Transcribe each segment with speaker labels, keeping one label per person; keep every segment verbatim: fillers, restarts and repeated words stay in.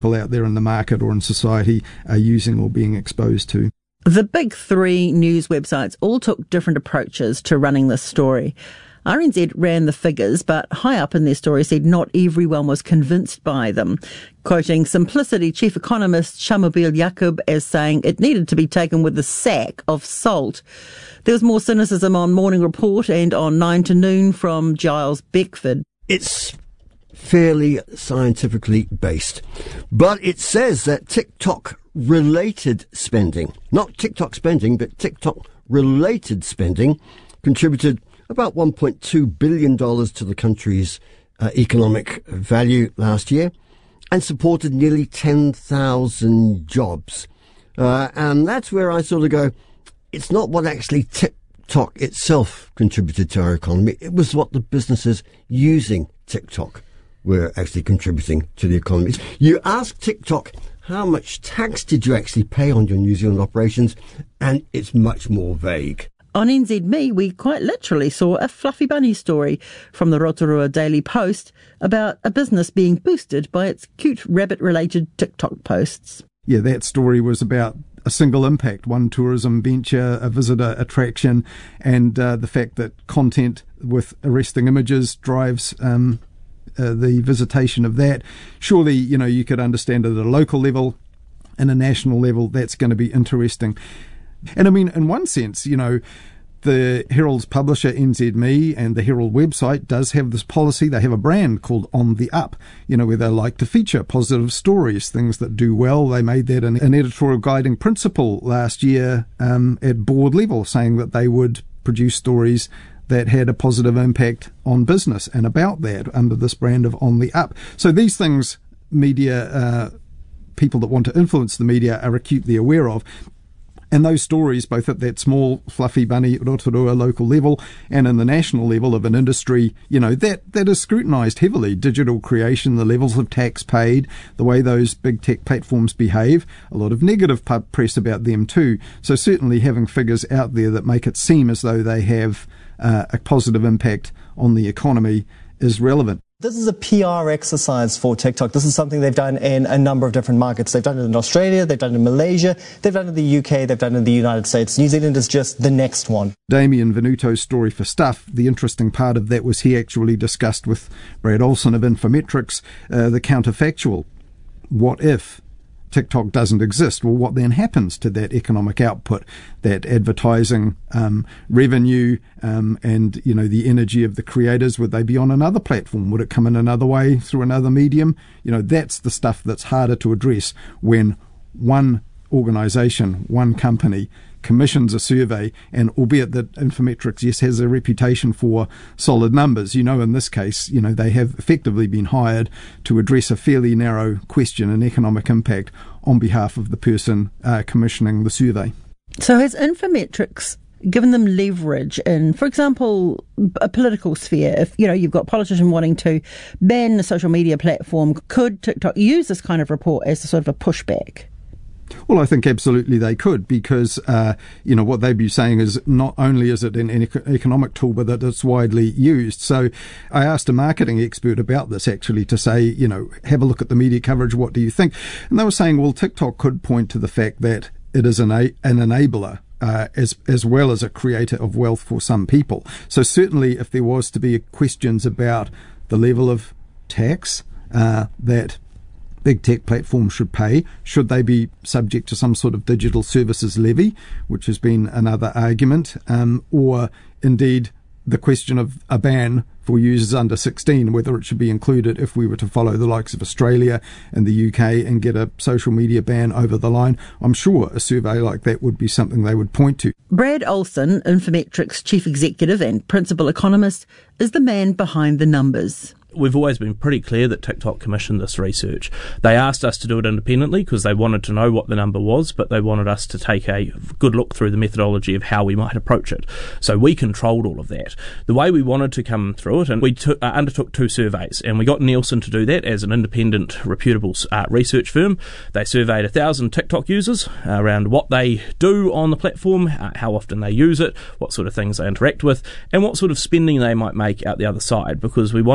Speaker 1: people out there in the market or in society are using or being exposed to.
Speaker 2: The big three news websites all took different approaches to running this story. R N Z ran the figures, but high up in their story said not everyone was convinced by them, quoting Simplicity chief economist Shamubeel Yaqub as saying it needed to be taken with a sack of salt. There was more cynicism on Morning Report and on nine to noon from Giles Beckford.
Speaker 3: It's fairly scientifically based, but it says that TikTok-related spending, not TikTok spending, but TikTok-related spending, contributed about one point two billion dollars to the country's uh, economic value last year and supported nearly ten thousand jobs. Uh, and that's where I sort of go, it's not what actually TikTok itself contributed to our economy. It was what the businesses using TikTok were actually contributing to the economy. You ask TikTok, how much tax did you actually pay on your New Zealand operations? And it's much more vague.
Speaker 2: On N Z M E, we quite literally saw a fluffy bunny story from the Rotorua Daily Post about a business being boosted by its cute rabbit-related TikTok posts.
Speaker 1: Yeah, that story was about a single impact, one tourism venture, a visitor attraction, and uh, the fact that content with arresting images drives um, uh, the visitation of that. Surely, you know, you could understand it at a local level, and a national level, that's going to be interesting. And I mean, in one sense, you know, the Herald's publisher, N Z M E, and the Herald website does have this policy. They have a brand called On the Up, you know, where they like to feature positive stories, things that do well. They made that an, an editorial guiding principle last year um, at board level, saying that they would produce stories that had a positive impact on business and about that under this brand of On the Up. So these things, media, uh, people that want to influence the media are acutely aware of. And those stories, both at that small, fluffy bunny Rotorua local level and in the national level of an industry, you know, that, that is scrutinised heavily. Digital creation, the levels of tax paid, the way those big tech platforms behave, a lot of negative press about them too. So certainly having figures out there that make it seem as though they have uh, a positive impact on the economy is relevant.
Speaker 4: This is a P R exercise for TikTok. This is something they've done in a number of different markets. They've done it in Australia, they've done it in Malaysia, they've done it in the U K, they've done it in the United States. New Zealand is just the next one.
Speaker 1: Damien Venuto's story for Stuff, the interesting part of that was he actually discussed with Brad Olson of Infometrics uh, the counterfactual. What if TikTok doesn't exist? Well, what then happens to that economic output, that advertising um, revenue um, and, you know, the energy of the creators? Would they be on another platform? Would it come in another way through another medium? You know, that's the stuff that's harder to address when one organisation, one company commissions a survey, and albeit that Infometrics, yes, has a reputation for solid numbers, you know, in this case, you know, they have effectively been hired to address a fairly narrow question, an economic impact, on behalf of the person uh, commissioning the survey.
Speaker 2: So has Infometrics given them leverage in, for example, a political sphere? If, you know, you've got politicians wanting to ban a social media platform, could TikTok use this kind of report as a sort of a pushback?
Speaker 1: Well, I think absolutely they could, because, uh, you know, what they'd be saying is not only is it an economic tool, but that it's widely used. So I asked a marketing expert about this, actually, to say, you know, have a look at the media coverage. What do you think? And they were saying, well, TikTok could point to the fact that it is an, a- an enabler. Uh, as as well as a creator of wealth for some people. So certainly if there was to be questions about the level of tax uh, that big tech platforms should pay, should they be subject to some sort of digital services levy, which has been another argument, um, or indeed the question of a ban for users under sixteen, whether it should be included if we were to follow the likes of Australia and the U K and get a social media ban over the line. I'm sure a survey like that would be something they would point to.
Speaker 2: Brad Olson, Infometrics Chief Executive and Principal Economist, is the man behind the numbers.
Speaker 5: We've always been pretty clear that TikTok commissioned this research. They asked us to do it independently because they wanted to know what the number was, but they wanted us to take a good look through the methodology of how we might approach it. So we controlled all of that. The way we wanted to come through it, and we took, uh, undertook two surveys, and we got Nielsen to do that as an independent, reputable uh, research firm. They surveyed a thousand TikTok users uh, around what they do on the platform, uh, how often they use it, what sort of things they interact with, and what sort of spending they might make out the other side, because we wanted to base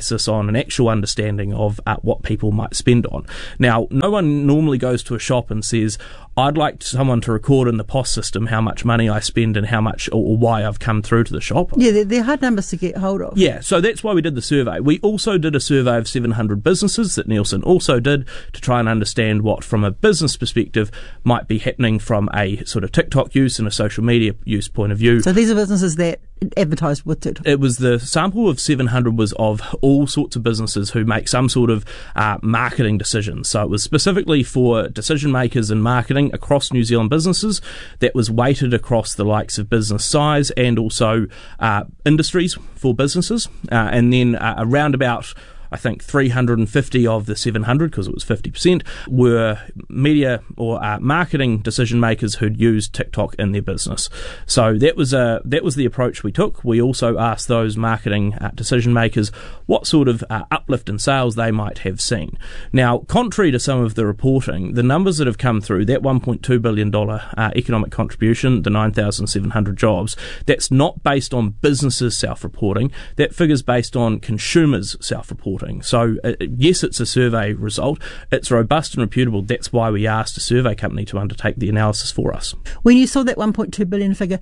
Speaker 5: basis on an actual understanding of uh, what people might spend on. Now, no one normally goes to a shop and says, I'd like someone to record in the P O S system how much money I spend and how much or, or why I've come through to the shop.
Speaker 2: Yeah, they're, they're hard numbers to get hold of.
Speaker 5: Yeah, so that's why we did the survey. We also did a survey of seven hundred businesses that Nielsen also did to try and understand what, from a business perspective, might be happening from a sort of TikTok use and a social media use point of view.
Speaker 2: So these are businesses that advertise with TikTok?
Speaker 5: It was the sample of seven hundred was of all sorts of businesses who make some sort of uh, marketing decisions. So it was specifically for decision makers in marketing across New Zealand businesses that was weighted across the likes of business size and also uh, industries for businesses. Uh, and then uh, around about I think three hundred fifty of the seven hundred, because it was fifty percent, were media or uh, marketing decision makers who'd used TikTok in their business. So that was a that was the approach we took. We also asked those marketing uh, decision makers what sort of uh, uplift in sales they might have seen. Now, contrary to some of the reporting, the numbers that have come through, that one point two billion dollars uh, economic contribution, the nine thousand seven hundred jobs, that's not based on businesses self-reporting. That figure's based on consumers self-reporting. So, uh, yes, it's a survey result. It's robust and reputable. That's why we asked a survey company to undertake the analysis for us.
Speaker 2: When you saw that one point two billion figure,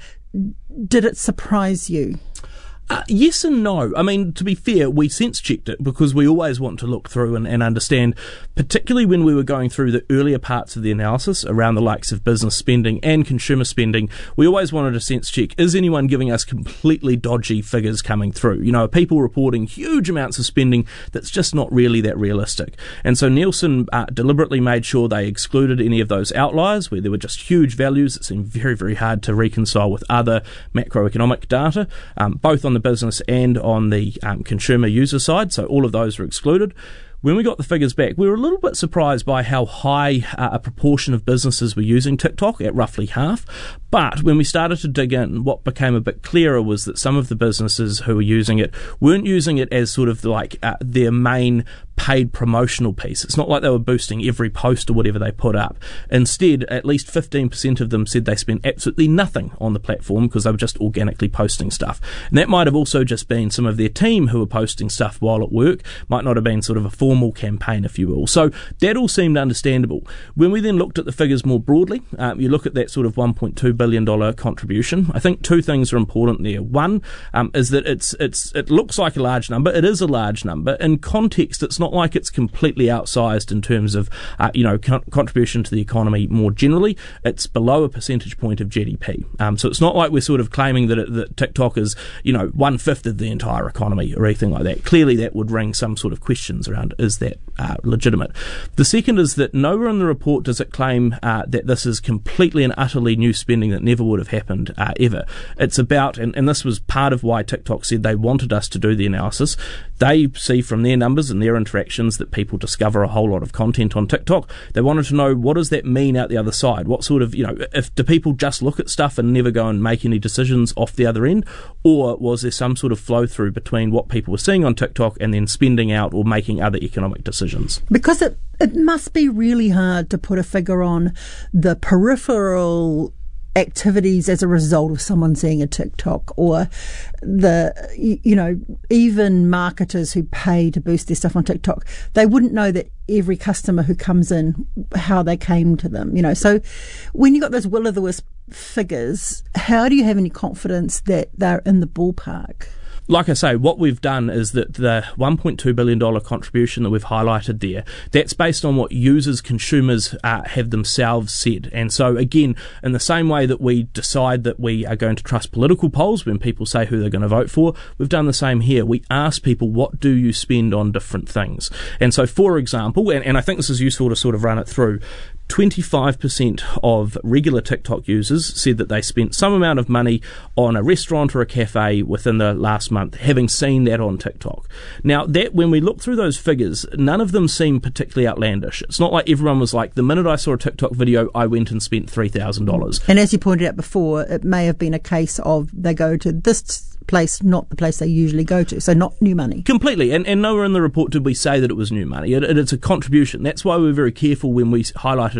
Speaker 2: did it surprise you?
Speaker 5: Uh, yes and no. I mean, to be fair, we sense-checked it because we always want to look through and, and understand, particularly when we were going through the earlier parts of the analysis around the likes of business spending and consumer spending, we always wanted to sense-check, is anyone giving us completely dodgy figures coming through? You know, are people reporting huge amounts of spending that's just not really that realistic? And so Nielsen uh, deliberately made sure they excluded any of those outliers where there were just huge values that seemed very, very hard to reconcile with other macroeconomic data, um, both on the business and on the um, consumer user side, so all of those were excluded. When we got the figures back, we were a little bit surprised by how high uh, a proportion of businesses were using TikTok, at roughly half. But when we started to dig in, what became a bit clearer was that some of the businesses who were using it weren't using it as sort of like uh, their main paid promotional piece. It's not like they were boosting every post or whatever they put up. Instead, at least fifteen percent of them said they spent absolutely nothing on the platform because they were just organically posting stuff. And that might have also just been some of their team who were posting stuff while at work, might not have been sort of a formal campaign, if you will. So that all seemed understandable. When we then looked at the figures more broadly, um, you look at that sort of one point two billion dollars contribution, I think two things are important there. One um, is that it's it's it looks like a large number. It is a large number. In context, it's not like it's completely outsized in terms of uh, you know con- contribution to the economy more generally. It's below a percentage point of G D P. Um, so it's not like we're sort of claiming that, it, that TikTok is you know one fifth of the entire economy or anything like that. Clearly, that would ring some sort of questions around, is that uh, legitimate? The second is that nowhere in the report does it claim uh, that this is completely and utterly new spending that never would have happened uh, ever. It's about, and, and this was part of why TikTok said they wanted us to do the analysis. They see from their numbers and their interactions that people discover a whole lot of content on TikTok. They wanted to know, what does that mean out the other side? What sort of, you know, if do people just look at stuff and never go and make any decisions off the other end? Or was there some sort of flow through between what people were seeing on TikTok and then spending out or making other economic decisions?
Speaker 2: Because it, it must be really hard to put a figure on the peripheral activities as a result of someone seeing a TikTok, or the, you know, even marketers who pay to boost their stuff on TikTok, they wouldn't know that every customer who comes in, how they came to them, you know. So when you got those will-o'-the-wisp figures, how do you have any confidence that they're in the ballpark?
Speaker 5: Like I say, what we've done is that the one point two billion dollars contribution that we've highlighted there, that's based on what users, consumers uh, have themselves said. And so, again, in the same way that we decide that we are going to trust political polls when people say who they're going to vote for, we've done the same here. We ask people, what do you spend on different things? And so, for example, and, and I think this is useful to sort of run it through, twenty-five percent of regular TikTok users said that they spent some amount of money on a restaurant or a cafe within the last month, having seen that on TikTok. Now, that when we look through those figures, none of them seem particularly outlandish. It's not like everyone was like, the minute I saw a TikTok video, I went and spent three thousand dollars.
Speaker 2: And as you pointed out before, it may have been a case of they go to this place, not the place they usually go to, so not new money.
Speaker 5: Completely, and, and nowhere in the report did we say that it was new money. It, it, it's a contribution. That's why we were very careful when we highlighted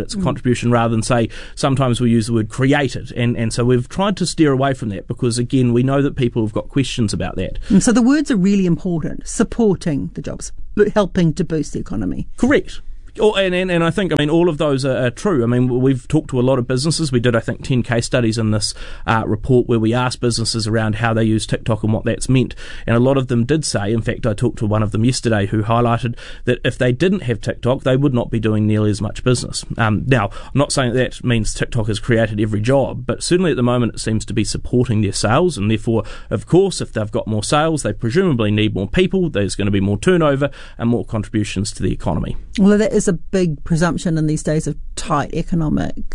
Speaker 5: it's a contribution rather than say, sometimes we use the word created. And, and so we've tried to steer away from that because, again, we know that people have got questions about that.
Speaker 2: And so the words are really important, supporting the jobs, helping to boost the economy.
Speaker 5: Correct. Oh, and, and, and I think, I mean, all of those are, are true. I mean, we've talked to a lot of businesses. We did, I think, ten case studies in this uh, report where we asked businesses around how they use TikTok and what that's meant. And a lot of them did say, in fact, I talked to one of them yesterday who highlighted that if they didn't have TikTok, they would not be doing nearly as much business. Um, now, I'm not saying that, that means TikTok has created every job, but certainly at the moment it seems to be supporting their sales. And therefore, of course, if they've got more sales, they presumably need more people. There's going to be more turnover and more contributions to the economy.
Speaker 2: Well, that is a big presumption in these days of tight economic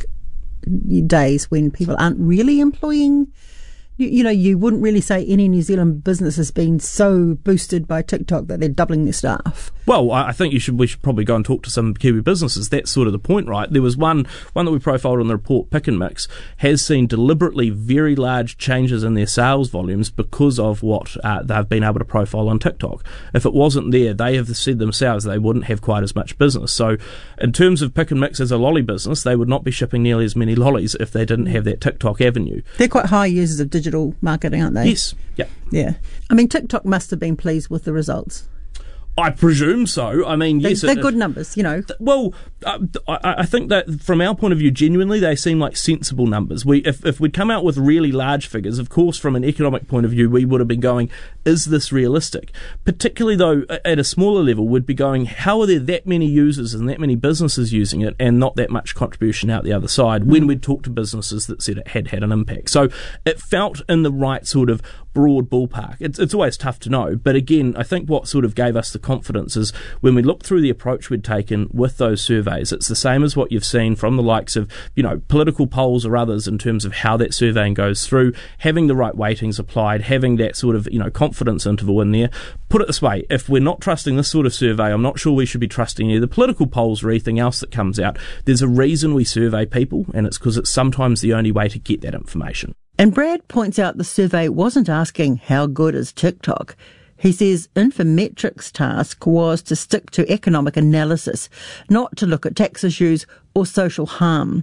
Speaker 2: days when people aren't really employing. You, you know, you wouldn't really say any New Zealand business has been so boosted by TikTok that they're doubling their staff.
Speaker 5: Well, I think you should. We should probably go and talk to some Kiwi businesses. That's sort of the point, right? There was one one that we profiled in the report, Pick and Mix, has seen deliberately very large changes in their sales volumes because of what uh, they've been able to profile on TikTok. If it wasn't there, they have said themselves they wouldn't have quite as much business. So, in terms of Pick and Mix as a lolly business, they would not be shipping nearly as many lollies if they didn't have that TikTok avenue.
Speaker 2: They're quite high users of digital marketing, aren't they?
Speaker 5: Yes. Yeah.
Speaker 2: Yeah. I mean, TikTok must have been pleased with the results.
Speaker 5: I presume so. I mean,
Speaker 2: they,
Speaker 5: yes.
Speaker 2: They're
Speaker 5: it,
Speaker 2: good numbers, you know.
Speaker 5: Well, uh, I, I think that from our point of view, genuinely, they seem like sensible numbers. We, if, if we'd come out with really large figures, of course, from an economic point of view, we would have been going, is this realistic? Particularly, though, at a smaller level, we'd be going, how are there that many users and that many businesses using it and not that much contribution out the other side when we'd talked to businesses that said it had had an impact? So it felt in the right sort of broad ballpark. It's, it's always tough to know. But again, I think what sort of gave us the confidence is when we looked through the approach we'd taken with those surveys, it's the same as what you've seen from the likes of, you know, political polls or others in terms of how that surveying goes through, having the right weightings applied, having that sort of, you know, confidence interval in there. Put it this way, if we're not trusting this sort of survey, I'm not sure we should be trusting either political polls or anything else that comes out. There's a reason we survey people, and it's because it's sometimes the only way to get that information.
Speaker 2: And Brad points out the survey wasn't asking how good is TikTok. He says Infometrics' task was to stick to economic analysis, not to look at tax issues or social harm.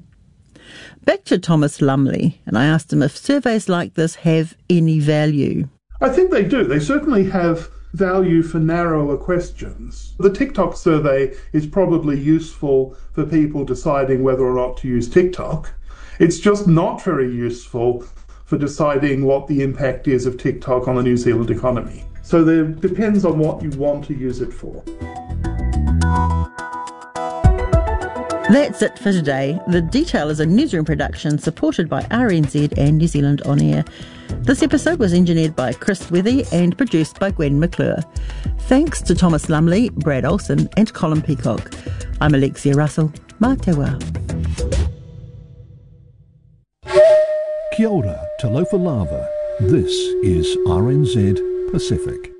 Speaker 2: Back to Thomas Lumley, and I asked him if surveys like this have any value.
Speaker 6: I think they do. They certainly have value for narrower questions. The TikTok survey is probably useful for people deciding whether or not to use TikTok. It's just not very useful for deciding what the impact is of TikTok on the New Zealand economy. So there depends on what you want to use it for.
Speaker 2: That's it for today. The Detail is a newsroom production supported by R N Z and New Zealand On Air. This episode was engineered by Chris Wethy and produced by Gwen McClure. Thanks to Thomas Lumley, Brad Olsen and Colin Peacock. I'm Alexia Russell. Mā te wā.
Speaker 7: Kia ora, Talofa Lava. This is R N Z Pacific.